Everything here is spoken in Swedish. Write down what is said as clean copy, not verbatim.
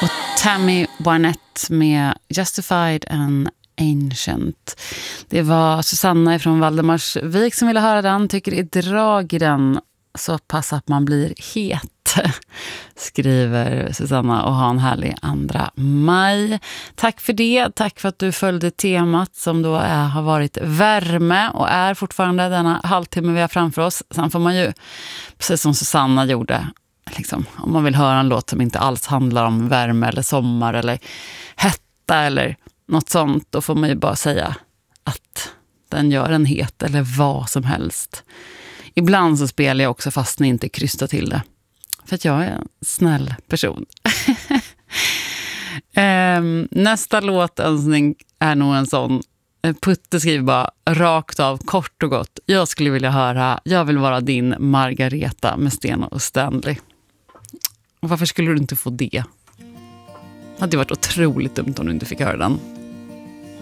Tammy Wynette med Justified and Ancient. Det var Susanna från Valdemarsvik som ville höra den. Tycker i drag i den så pass att man blir het, skriver Susanna, och ha en härlig 2 maj. Tack för det. Tack för att du följde temat som då har varit värme och är fortfarande denna halvtimme vi har framför oss. Sen får man ju, precis som Susanna gjorde, liksom, om man vill höra en låt som inte alls handlar om värme eller sommar eller hetta eller något sånt, då får man ju bara säga att den gör en het eller vad som helst. Ibland så spelar jag också fast ni inte krystar till det. För att jag är en snäll person. Nästa låtönskning är nog en sån. Putte skriver bara rakt av, kort och gott. Jag skulle vilja höra Jag vill vara din Margareta med Sten och Stanley. Och varför skulle du inte få det? Det hade varit otroligt dumt om du inte fick höra den.